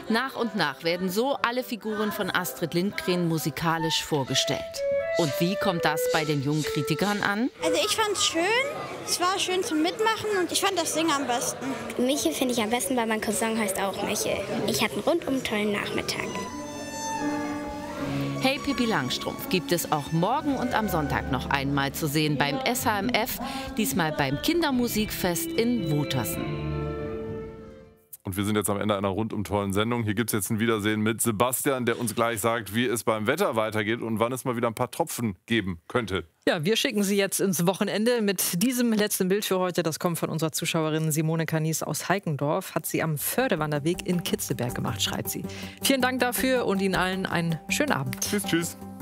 Nach und nach werden so alle Figuren von Astrid Lindgren musikalisch vorgestellt. Und wie kommt das bei den jungen Kritikern an? Also ich fand es schön, es war schön zum Mitmachen und ich fand das Singen am besten. Michel finde ich am besten, weil mein Cousin heißt auch Michel. Ich hatte einen rundum tollen Nachmittag. Hey Pippi Langstrumpf gibt es auch morgen und am Sonntag noch einmal zu sehen beim SHMF, diesmal beim Kindermusikfest in Wutersen. Und wir sind jetzt am Ende einer rundum tollen Sendung. Hier gibt es jetzt ein Wiedersehen mit Sebastian, der uns gleich sagt, wie es beim Wetter weitergeht und wann es mal wieder ein paar Tropfen geben könnte. Ja, wir schicken Sie jetzt ins Wochenende mit diesem letzten Bild für heute. Das kommt von unserer Zuschauerin Simone Kanis aus Heikendorf. Hat sie am Fördewanderweg in Kitzelberg gemacht, schreibt sie. Vielen Dank dafür und Ihnen allen einen schönen Abend. Tschüss, tschüss.